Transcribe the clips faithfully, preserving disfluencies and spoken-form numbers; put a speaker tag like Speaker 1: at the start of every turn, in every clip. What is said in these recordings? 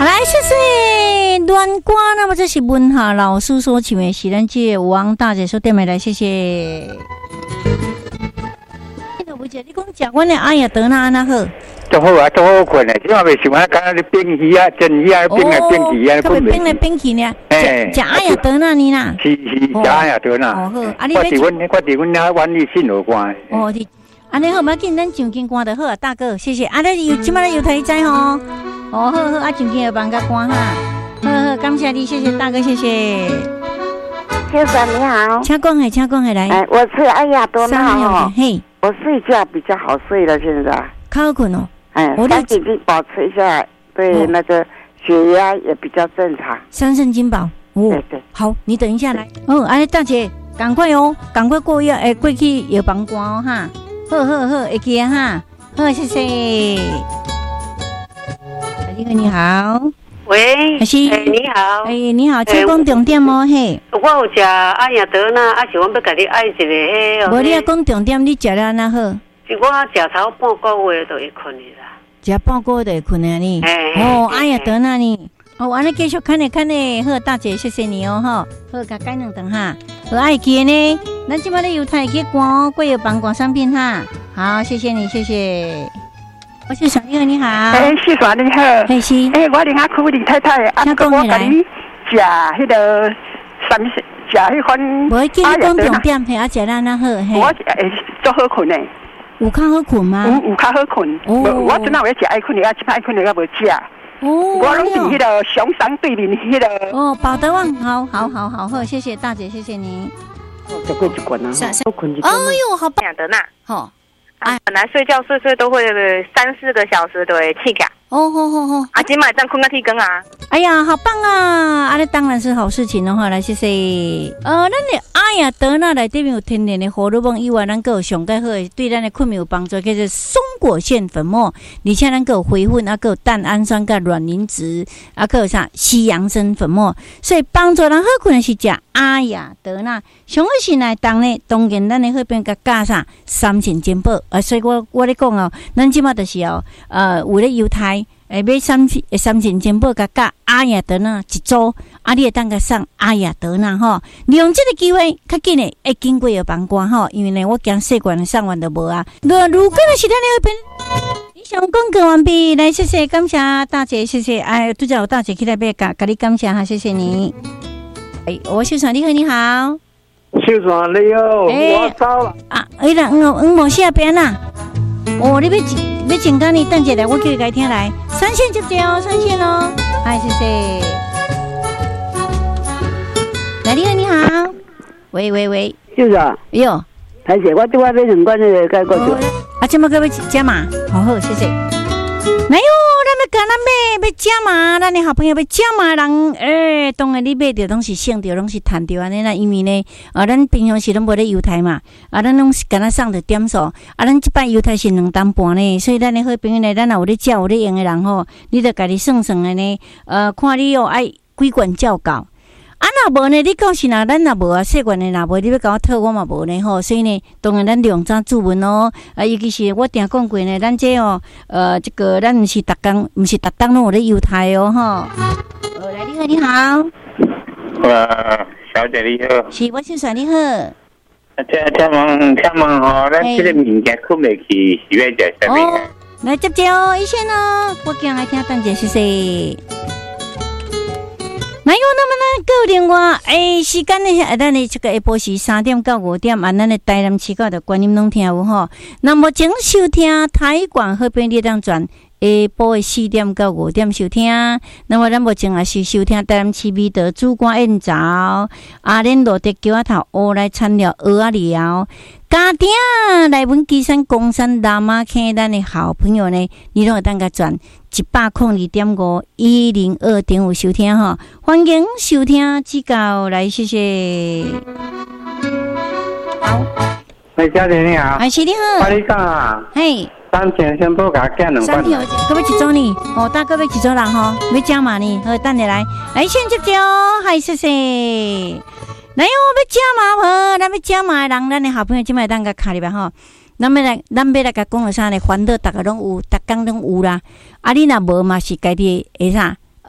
Speaker 1: 好来，谢谢乱歌。那么这是文夏老师所唱的，是咱这王大姐所点的来，谢谢。你讲食阮的阿雅德那安那好？
Speaker 2: 都好啊，都好困的，即嘛袂想啊，敢若咧变鱼啊，蒸鱼啊，变来变去啊，
Speaker 1: 可袂变来变去呢？食食阿雅德那呢啦？
Speaker 2: 是是，食阿雅德那。
Speaker 1: 哦好，啊你
Speaker 2: 我伫阮，我伫阮遐湾里信有关。
Speaker 1: 哦，你安尼好，要紧，咱上京关就好啊，大哥，谢谢。啊，你有即摆咧有台知吼？哦，好好，啊上京要帮甲关哈。好好，感谢你，谢谢大哥，谢谢。
Speaker 3: 先生你好，
Speaker 1: 请讲嘿，请讲嘿来。
Speaker 3: 哎，我是阿雅多那哦。
Speaker 1: 嘿，
Speaker 3: 我睡觉比较好睡了，现在。
Speaker 1: 较好困哦。
Speaker 3: 哎，我眼睛保持一下，对那个血压也比较正常。
Speaker 1: 三圣金宝。哦，
Speaker 3: 对对。
Speaker 1: 好，你等一下来。哦，安尼大姐，赶快哦，赶快过药，哎，过去药房关哦哈。好好好，会记啊哈。好，谢谢。你好，你好。
Speaker 4: 喂，
Speaker 1: 是，
Speaker 4: 哎，你好，
Speaker 1: 哎，你好，请讲重点哦，嘿。
Speaker 4: 我有食阿雅德那，还是我要甲你爱一个迄。
Speaker 1: 无，你要讲重点，你食了安那好？
Speaker 4: 是我食头半个月就会困的啦。
Speaker 1: 食半个月就会困啊你？哦，阿雅德那呢？哦，安尼继续看咧看咧，好，大姐，谢谢你哦，哈，好，甲改两顿哈。好，爱记呢，咱即摆咧犹太去逛贵药房逛商品哈。好，谢谢你，谢谢。我是小丽，你好。
Speaker 5: 哎，是小丽好。
Speaker 1: 嘿是。
Speaker 5: 哎，我另外苦李太太，啊，我甲你食迄个三食迄款。
Speaker 1: 无记你讲重点，嘿，啊，食咱那好嘿。
Speaker 5: 我诶，做好困诶。
Speaker 1: 有较好困吗？
Speaker 5: 有有较好困。哦。我真正有食爱困的，啊，即摆爱困的，我无食。哦。我拢伫迄个熊山对面迄个。
Speaker 1: 哦，保德旺，好好好好好，谢谢大姐，谢谢您。
Speaker 5: 再过一关啊。
Speaker 1: 好困一关。哎呦，好棒
Speaker 6: 的那。
Speaker 1: 好。
Speaker 6: 啊，本来睡觉睡睡都会三四个小时都会起起。
Speaker 1: 哦吼吼吼！
Speaker 6: 啊，今晚这样困到天光啊！
Speaker 1: 哎呀，好棒啊！啊，那当然是好事情的话，来谢谢。呃，咱的阿雅德那内底面有天然的荷尔蒙以外，咱个有上介好的对咱的困眠有帮助，叫做松果腺粉末，而且咱个有回粉，啊，个有蛋氨酸、甲卵磷脂，啊，个有啥西洋参粉末，所以帮助人好困的是食阿雅德那。上好是来当呢，当然咱的好边甲加啥三全金宝啊，所以我我咧讲哦，咱即马就是哦，呃，为了犹太。诶，买三三千金宝甲加阿雅德那一组，啊，你会当甲送阿雅德那吼，利用这个机会，较紧诶，会经过药房关吼，因为呢，我惊细罐送完就无啊。如如果是咱那边，你想讲讲完毕，来谢谢，感谢大姐，谢谢，哎，拄则有大姐起来要甲甲你感谢哈，谢谢你。哎，我秀传你好，你好，
Speaker 2: 秀传你好，我走了
Speaker 1: 啊，哎啦，嗯嗯，无下边啦。哦，你要要请教你等一下，我叫你来听来。三线接接哦，三线哦，哎，谢谢。来，你好，你好，喂喂喂，
Speaker 7: 就是啊，
Speaker 1: 哟，
Speaker 7: 还是我对我要两罐那个该过去。
Speaker 1: 啊，这么个要加码，好好，谢谢。没有，咱要跟咱买要加码，咱的好朋友要加码人，诶、欸，当然你买着拢是省着，拢是赚着安尼啦。因为呢，啊，咱平常时拢无咧犹太嘛，啊，咱拢是跟咱送着点数，啊，咱即摆犹太是两担半呢，所以咱的好朋友呢，咱若有咧照有咧用的人吼，你着家己算算的呢，呃，看你有爱几罐照够。啊，若无呢？你讲是若咱若无啊，细罐的若无，你要甲我讨我嘛无呢吼。所以呢，当然咱量早注文哦。啊，尤其是我定讲过呢，咱这哦，呃，这个咱毋是逐工，毋是逐当拢有咧犹太哦吼。呃，来，你好，你好。
Speaker 2: 呃，小姐你好。
Speaker 1: 是，我姓孙，你好。
Speaker 2: 啊，听听问听问吼，咱这个物件困袂去，是要食啥物？
Speaker 1: 来接接哦，一线哦，我今来听等者谢谢。哪有那么呢？个另外，诶，时间呢？啊，咱的这个下晡时三点到五点，啊，咱的台南市角的观音拢听有吼。那么请收听台广好边列当转下晡的四点到五点收听。那么咱目前也是收听台南市美德主管宴早，阿莲罗的桥仔头乌来产了蚵仔料。家庭来阮基山公山大马坑，咱的好朋友呢，你拢会当甲转一百空二点五一零二点五收听哈，欢迎收听指教来，谢谢。好，
Speaker 2: 喂，小姐你好，
Speaker 1: 哎，是你好，
Speaker 2: 我你讲啊，
Speaker 1: 嘿，
Speaker 2: 三千先不甲加两罐，
Speaker 1: 三条，各位几组呢？哦，大各位几组人哈，要加码呢？好，等你来，来先接接哦，嗨，谢谢。来，我要加码无？咱要加码的人，咱的好朋友今摆当个卡里边吼，咱要来，咱要来甲讲个啥呢？烦恼大家拢有，逐工拢有啦。啊，你若无嘛是家己会啥？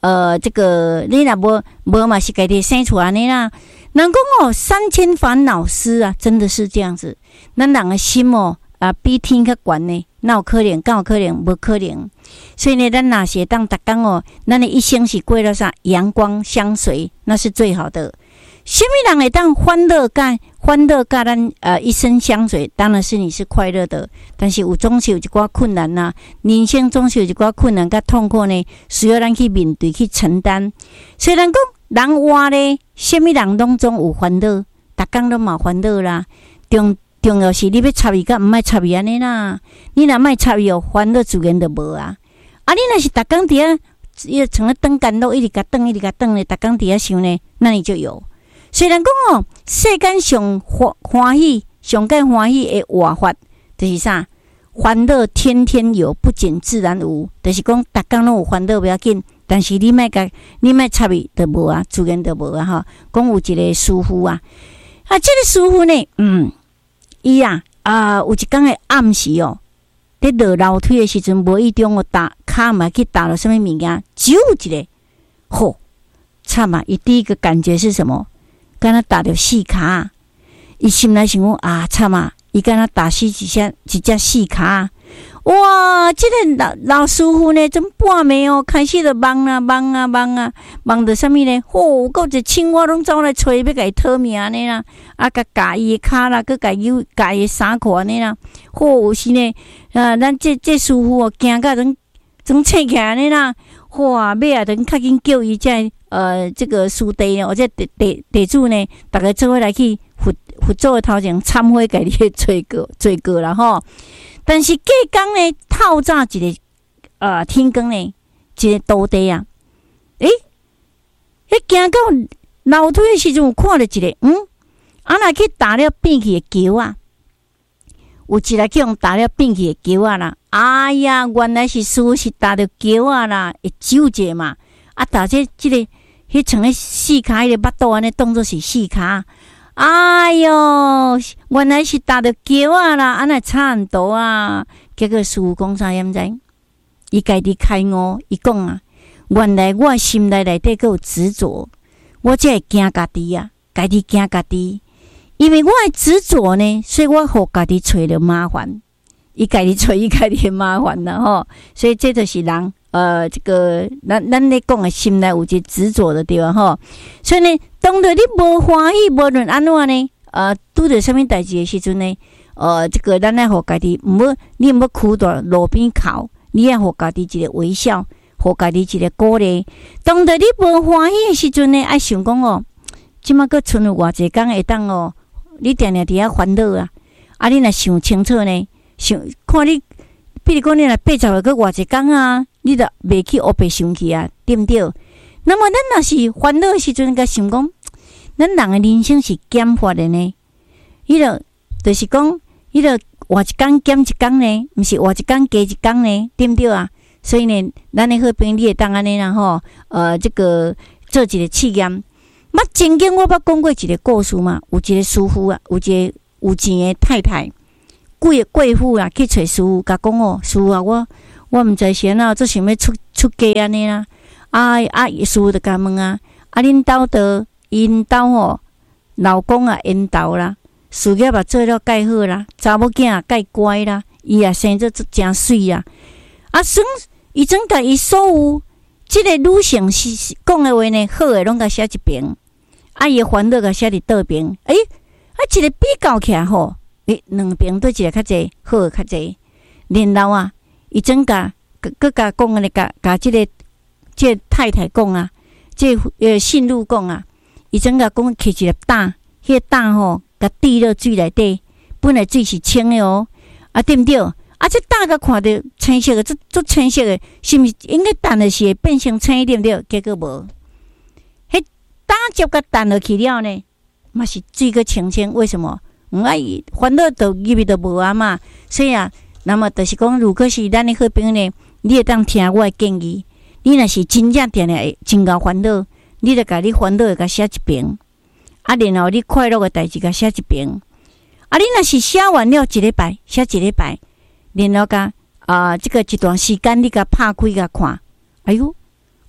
Speaker 1: 呃，这个你若无无嘛是家己生出来的啦。人讲哦，三千烦恼丝啊，真的是这样子。咱人的心哦啊，比天较悬呢，哪有可能？敢有可能？无可能。所以呢，咱若是当逐工哦，咱的一生是过了啥？阳光相随，那是最好的。什么人会当欢乐感？欢乐甲咱呃一生相随，当然是你是快乐的。但是有总是有一寡困难呐、啊，人生总是有一寡困难甲痛苦呢，需要咱去面对去承担。虽然讲人活咧，什么人拢总有烦恼，逐工拢嘛烦恼啦。重重要是你要插伊，甲毋爱插伊安尼啦。你若莫插伊哦，烦恼自然就无啊。啊，你若是逐工伫遐，伊成了灯干路，一直甲转，一直甲转咧，逐工伫遐想呢，那你就有。虽然讲哦，世间上欢欢喜、上介欢喜的活法，就是啥？烦恼天天有，不仅自然无。就是讲，逐工拢有烦恼不要紧，但是你莫甲你莫插伊，就无啊，自然就无啊哈。讲有一个师傅啊，啊，这个师傅呢，嗯，伊啊啊，有一天的暗时哦，伫落楼梯的时阵，无意中我打骹嘛去打了什么物件，就一个，吼，惨啊！伊第一个感觉是什么？敢若打着四骹，伊心内想讲啊，惨啊！伊敢若打死一只一只四骹，哇！这个老老师傅呢，从半暝哦开始就忙啊忙啊忙啊，忙到啥物呢？吼、哦，有一青蛙拢走来找要甲伊讨命安尼啦，啊，甲夹伊的骹啦，佮甲伊夹伊的衫裤安尼啦，吼、哦，有时呢，啊，咱这这师傅哦，惊甲总总醒起来安尼啦，哇！尾啊，等较紧叫伊才。呃，这个师弟呢，或者地地地主呢，大家做伙来去佛佛祖的头前忏悔，家己的罪过罪过啦吼。但是隔天呢，透早一个呃天光呢，一个徒弟啊，诶，迄行到楼梯的时阵，有看到一个嗯，啊若去打了变去的桥啊，有一个去用打了变去的桥啊啦。哎呀，原来是师父是打着桥啊啦，会纠结嘛。啊，打这这个。迄像咧四骹，迄个巴肚安尼当作是四骹。哎哟，原来是打着桥啊啦，安尼差很多啊。结果师父讲啥？毋知？伊家己开悟，伊讲啊，原来我心内内底佫有执着，我才会惊家己啊，家己惊家己。因为我的执着呢，所以我互家己找着麻烦。伊家己找伊家己的麻烦啦吼，所以这就是人。呃，这个咱咱咧讲的心内有一个执着的地方吼，所以呢，当着你无欢喜，无论安怎呢，呃，拄着什么代志的时阵呢，呃，这个咱爱互家己，毋要你毋要苦在路边哭，你爱互家己一个微笑，互家己一个鼓励。当着你无欢喜的时阵呢，爱想讲哦，即马佫剩有偌济工会当哦，你定定伫遐烦恼啊，啊，你若想清楚呢，想看你，比如讲你若八十岁佫偌济工啊。你著袂去黑白想去啊，对毋对？那么咱若是烦恼的时阵，甲想讲，咱人的人生是减法的呢。伊著就是讲，伊著活一工减一工呢，毋是活一工加一工呢，对毋对啊？所以呢，咱的好朋友你会当安尼啦吼，呃，这个做一个试验。捌曾经我捌讲过一个故事嘛，有一个师傅啊，有一个有钱的太太，贵个贵妇啊，去找师傅，甲讲哦，师傅啊，我。我毋知是安怎，做想要出出家安尼啦。啊啊，师父就甲问啊，啊恁兜的因兜吼，老公啊因兜啦，事业也做了介好啦，查某囝也介乖啦，伊也生做真水啊。啊，算伊总甲伊所有即个女性是讲的话呢，好诶，拢甲写一边，啊伊诶烦恼甲写伫倒边。诶、欸，啊一个比较起来吼，诶、欸，两边对一个较济，好诶较济，然后啊。伊总甲，佮甲讲安尼，甲甲即个即个太太讲啊，即个呃信女讲啊，伊总甲讲摕一粒胆，迄个胆吼，甲滴落水内底，本来水是清的哦，啊对毋对？啊，这胆甲看着青色的，足足青色的，是毋是应该淡的是会变成青对毋对？结果无，迄胆接甲淡落去了呢，嘛是水个清清，为什么？毋爱烦恼都入去都无啊嘛，所以啊。那么就是讲，如果是咱的好朋友呢，你会当听我的建议。你若是真正定定会真够烦恼，你就甲你烦恼甲写一边，啊，然后你快乐的代志甲写一边。啊，你若是写完了一礼拜，写一礼拜，然后甲啊、呃，这个一段时间你甲拍开甲看，哎哟，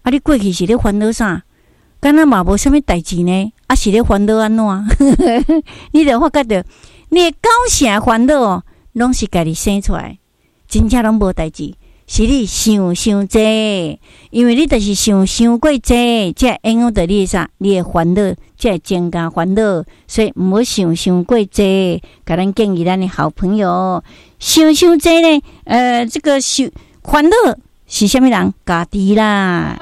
Speaker 1: 啊，你过去是咧烦恼啥？敢若嘛无啥物代志呢？啊，是咧烦恼安怎？你就发觉着，你的高啥烦恼哦，拢是家己生出来，真正拢无代志。是你想伤济，因为你就是想伤过济，才会影响到你啥？你的烦恼，才会增加烦恼。所以毋好想伤过济。甲咱建议咱的好朋友，想伤济呢？呃，这个想烦恼是啥物人？家己啦。